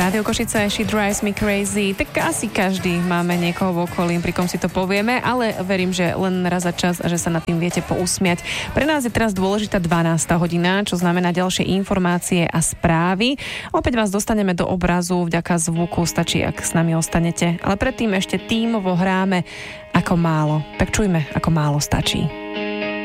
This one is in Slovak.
Rádio Košice, She Drives Me Crazy. Tak asi každý máme niekoho v okolí, pri kom si to povieme, ale verím, že len raz za čas a že sa nad tým viete pousmiať. Pre nás je teraz dôležitá 12. hodina, čo znamená ďalšie informácie a správy. Opäť vás dostaneme do obrazu vďaka zvuku, stačí, ak s nami ostanete. Ale predtým ešte tímovo hráme Ako málo. Tak čujme, ako málo stačí.